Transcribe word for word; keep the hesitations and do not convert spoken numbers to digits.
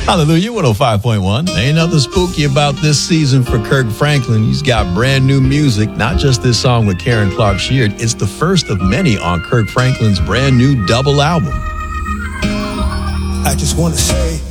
Hallelujah, one oh five point one. Ain't nothing spooky about this season for Kirk Franklin. He's got brand new music, not just this song with Karen Clark Sheard. It's the first of many on Kirk Franklin's brand new double album. I just want to say